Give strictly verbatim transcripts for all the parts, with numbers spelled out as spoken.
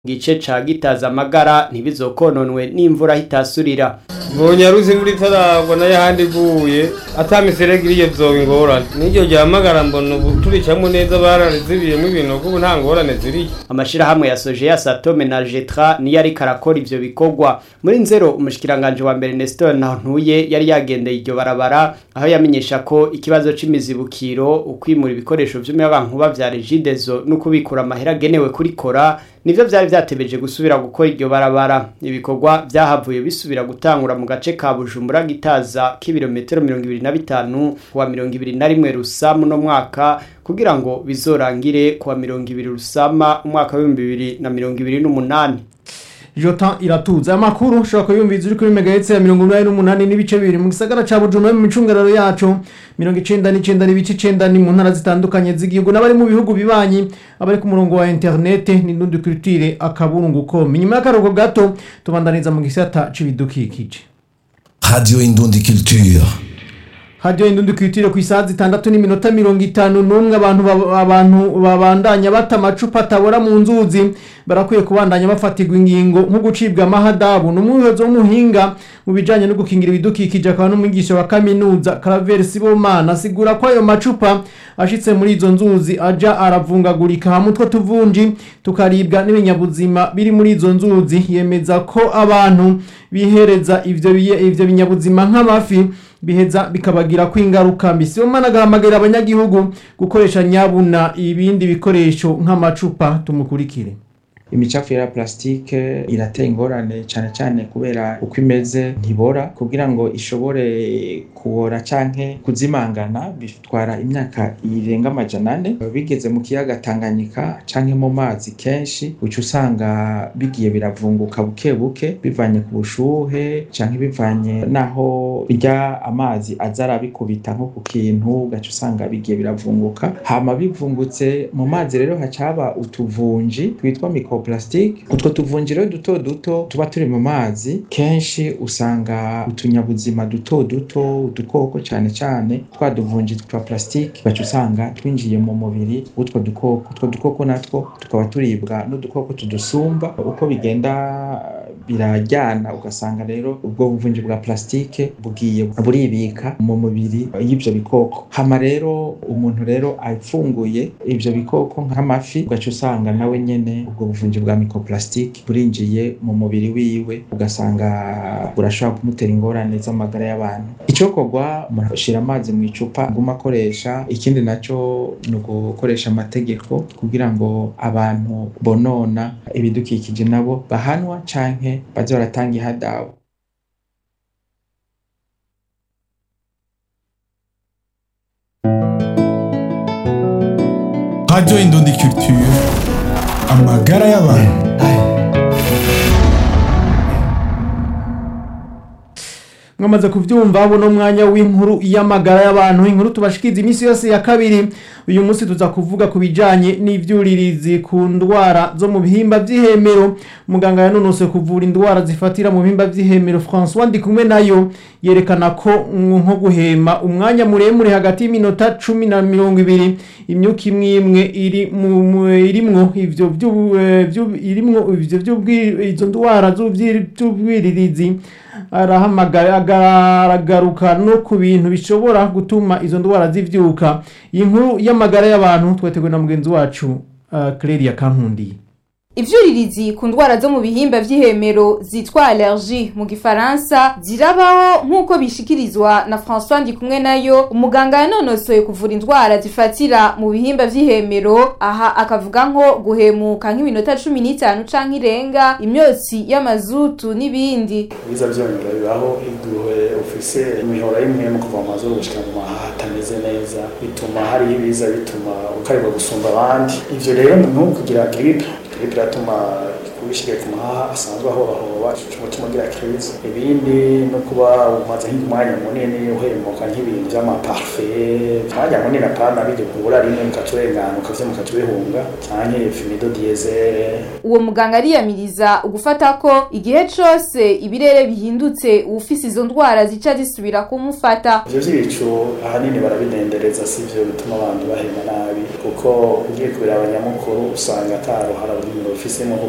gice ca Gitaza Amagara ntibizokononwe n'imvura hitasurira. Bonyaruzi muri taragwa na yahandi guye atamiseregiriye vyobingorana n'iryo ryamagara mbona turicamo neza bararizibiyemo ibintu kuko nta ngorane ziri. Amashira hamwe ya Sojeya Satome na Jetra ni yari karakora ivyo bikorwa muri nzero. Umushikiranganje wa mbere Nestor Ntantuye yari yagendeye iryo barabara aho yamenyesha ko ikibazo c'imizibukiro ukwimura ibikoresho vy'umuyagankuba vya Regideso no kubikura amahera genewe kurikora nivyo vyari vyatebeje gusubira gukora iryo barabara. Ibikorwa vyahavuye bisubira gutangura mu gace ka Bujumbura Gitaza k'ibirometero mirongo ibiri na bitanu kuwa mirongo ibiri na rimwe Rusama no mwaka kugira ngo bizorangire kuwa mirongo ibiri Rusama umwaka wa bibiri na mirongo ibiri n'umunani. Jota iratuza amakuru shaka yumviza uri kuri megahertz ya mirongo inani n'umunani n'ibice bibiri mu gisagara ca Bujumbura mu micungararo yacu mirongo icenda n'icenda n'ibice icenda ni mu ntara zitandukanye z'igihugu n'abari mu bihugu bibanyi abari ku murongo wa internet ni Ndundi Culture akaburungu ko nyuma y'akarugo gato tubandaniza mu gisata c'ibidukikije. Radio Indundi Culture. Radio Indundi Culture ku isaha zitandatu n'iminota mirongo itanu n'umwe abantu abantu babandanya bata amacupa atabora mu nzuzi barakwiye kubandanya bafatirwa ingingo nko gucibwa amahadabu n'umuyobozi w'umuhinga mu bijanye no gukingira ibidukikije akaba n'umwigisha wa kaminuza Claver Sibomana asigura ko ayo macupa ashitse muri izo nzuzi aja aravungagurika hamutwe tuvunji tukaribwa n'ibinyabuzima biri muri izo nzuzi. Yemeza ko abantu bihereza ivyo ivyo binyabuzima nk'amafi biheza bikabagira kwingaruka mbi. Sibomana agahamagara abanyagihugu gukoresha nyabuna ibindi bikoresho nk'amacupa. Tumukurikire. Imicafu ya plastike irateye ingorane cyane cyane kubera uko imeze ntibora kugira ngo ishobore kubora canke kuzimangana bitwara imyaka irenga amajana ane. Bigeze mu kiyaga Tanganyika canke mu mazi kenshi uca usanga bigiye biravunguka buke buke bivanye ku bushuhe canke bivanye naho bijya amazi azara bikubita nko ku kintu gaca usanga bigiye biravunguka. Hama bivungutse mu mazi rero hacaba utuvunji twitwa mikro plastique. Utwo tuvunjiro duto duto tuba turi mu mazi kenshi usanga utunyabuzima duto duto udukoko cyane cyane twaduvunji twa plastique bacu usanga twinjiye mu mubiri utwo dukoko. Utwo dukoko natwo tukaba turibwa n'udukoko tudusumba uko bigenda birajyana ugasanga rero ubwo buvunji bwa plastique bugiye buribika mu mubiri y'ibyo bikoko. Hama rero umuntu rero afunguye ibyo bikoko nk'amafi ugaca usanga nawe nyene ubwo buvunji bwa microplastique burinjiye mu mubiri wiwe ugasanga burashobora kumutera ingorane z'amagara y'abantu. Icokorwa murashira amazi mu icupa nguma akoresha. Ikindi naco ni ugukoresha amategeko kugira ngo abantu bonona ibidukikije nabo bahanwa canke baze baratanga ihadabu. Radio Indundi Culture amagara y'abantu. Mwamaze kuvyumva abo no mwanya w'inkuru y'amagara y'abantu. Inkuru tubashikiza imisi yose ya kabiri. Uyu munsi tuza kuvuga kubijanye n'ivyuririzi ku ndwara zo mu bihimba vy'ihemero. Muganga yanonose kuvura indwara zifatira mu bihimba vy'ihemero François Ndikumwe nayo yerekana ko nko guhema umwanya muremure hagati y'iminota cumi na mirongo ibiri imyuka imwe imwe iri mu irimwo ivyo vyo irimwo ivyo izo ndwara z'ubwiririzi arahamagara agaragaruka no ku bintu bishobora gutuma izo ndwara zivyuka. Inkuru y'amagara y'abantu twetegwe na mugenzi wacu uh, Claire Kankundi. Ivyuririzi ku ndwara zo mu bihimba vy'ihemero zitwa allergie mu gifaransa zirabaho nkuko bishikirizwa na François Ndikumwe nayo umuganga yanonosoye kuvura indwara zifatira mu bihimba vy'ihemero. Aha akavuga nko guhemuka nk'iminota cumi n'itanu canke irenga, imyotsi y'amazutu n'ibindi. Biza vyongera bibaho igihe ufise imihora y'imwe mu kuva mu mazuru gushika mu mahatameze neza bituma hari ibiza bituma ukaribwa gusumba abandi. Ivyo rero mu kugira grippe biratuma kubishige ku maha asanzwe aho bahoba cyumutima gira crise. Ibindi no kuba umaze nk'umwanya munini uhemuka nk'ibintu by'ama parfait mwanya munini apana bije kubura rimwe mukatwengana ukavye mukatwehunga cyane fimido diesel. Uwo muganga ariyamiriza ugufata ko igihe cose ibirere bihindutse ufise izo ndwara zica zisubira kumufata. Ivyo vyico ahanini barabidendereza sivyo bituma abantu bahema nabi kuko ugiye kubira abanyamukuru usanga ataro haraburi ufise mu kuko umuntu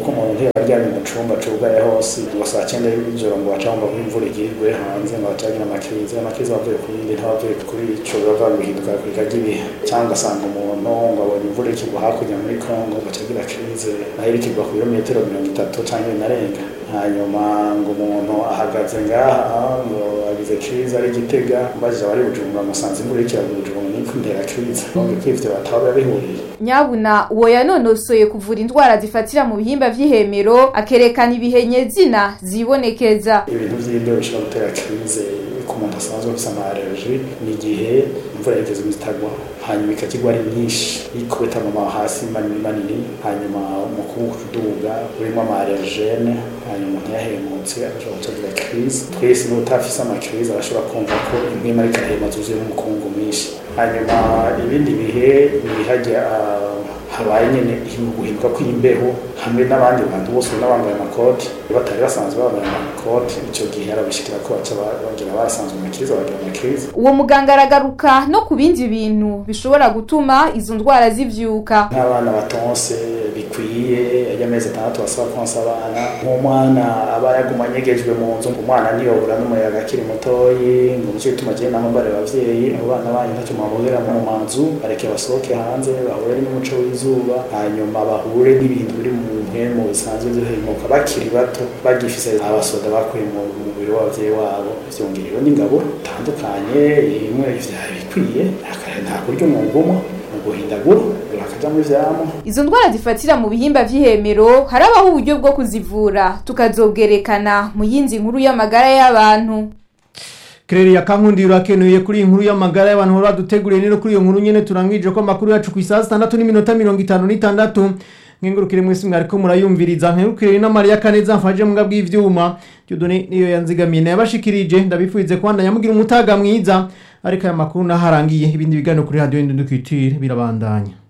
umuntu yaryamye mu cumba cugaye hose ngo saa cyenda y'ijoro ngo baca bumva ko imvura igirwe hanze ngo bacagira amakiriza amakiriza bavuye ku yindi ntabavuye kuri ico bava guhinduka kwikagira ibihe cyangwa ugasanga umuntu ngo abonye imvura ikigwa hakurya muri Kongo bacagira kirize nayo irikigwa ku birometero mirongo itatu canke binarenga hanyuma ngo umuntu ahagaze ngaha ngo agize kiriza ari Gitega mbajije abari Bujumbura musanze imvura ikiraguye Bujumbura niko ndera kiriza ngo kwivyo bataba bihuriye nyabuna uwo yanonosoye kuvura indwara zifatira mu bihimba vy'ihemero akerekana ibihenyezina zibonekeza ibintu vy'indyo bishobora gutera kirize ku muntu asanzwe afise ama-allergie ni igihe imvura yigeze itagwa hanyuma ikakigwa ari nyinshi ikubita mu hasi manini manini hanyuma mu kuduga urimo ama-allergene hanyuma ntiyahemutse ashobora kugira crise twese n'utafise ama-crise arashobora kumva ko imwe ariko arahema zuzuye n'umukungu mwinshi hanyuma ibindi bihe bihajya habaye nyene guhinduka kw'imbeho hamwe n'abandi bantu bose n'abambaye amakoti batari basanzwe bambaye amakoti ico gihe arabishikira ko baca bagira basanzwe mu kiriza bagira mu kiriza uwo muganga aragaruka no ku bindi bintu bishobora gutuma izo ndwara zivyuka nk'abana batonse bikwiye y'amezi atandatu basaba konsa abana nk'umwana aba yaguma nyegejwe mu nzu umwana niyobura n'umuyaga akiri mutoyi ngo nicyo bituma je n'amabare abavyeyi abo bana banyu ntacyo mwabogera mu manzu bareke basohoke hanze bahure n'umuco w'izuba hanyuma bahure n'ibintu biri mu mpemu bisanzwe byohemuka bakiri bato bagifise abasoda bakuye mu mubiri w'abavyeyi wabo vyongerewe n'ingabo tandukanye imwe ivyaha bikwiye nta kurya umwungumwa guhindagura bakaja mu vyamo izo ndwara zifatira mu bihimba vy'ihemero harabaho uburyo bwo kuzivura tukazogerekana mu yindi nkuru y'amagara y'abantu Kreri ya kankundi urakenuye kuri inkuru y'amagara y'abantu hora duteguriye nero kuri iyo nkuru nyene turangije ko amakuru yacu ku isaha sitandatu n'iminota mirongo itanu n'itandatu nkengurukire mwese mwariko murayumviriza nkengurukire na Maria Kaneza mfaje mu gabwi ivyuma Dieudonné niyo yanzigamiye yabashikirije ndabifurize kwandanya mugira umutaga mwiza ariko aya makuru naharangiye ibindi biganiro kuri Radio Indundukitire birabandanya